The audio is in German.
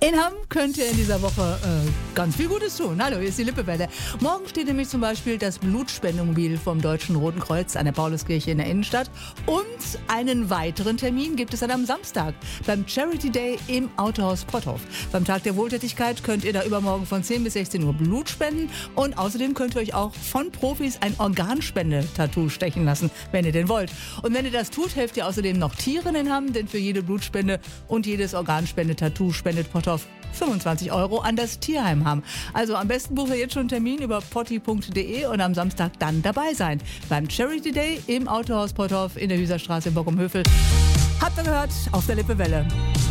In Hamm könnt ihr in dieser Woche ganz viel Gutes tun. Hallo, hier ist die Lippewelle. Morgen steht nämlich zum Beispiel das Blutspendemobil vom Deutschen Roten Kreuz an der Pauluskirche in der Innenstadt. Und einen weiteren Termin gibt es dann am Samstag beim Charity Day im Autohaus Potthof. Beim Tag der Wohltätigkeit könnt ihr da übermorgen von 10 bis 16 Uhr Blut spenden. Und außerdem könnt ihr euch auch von Profis ein Organspende-Tattoo stechen lassen, wenn ihr denn wollt. Und wenn ihr das tut, helft ihr außerdem noch Tieren in Hamm, denn für jede Blutspende und jedes Organspende-Tattoo spendet Potthof 25 € an das Tierheim Hamm. Also am besten bucht ihr jetzt schon einen Termin über potti.de und am Samstag dann dabei sein. Beim Charity Day im Autohaus Potthof in der Hüserstraße in Bochum-Hövel. Habt ihr gehört? Auf der Lippewelle.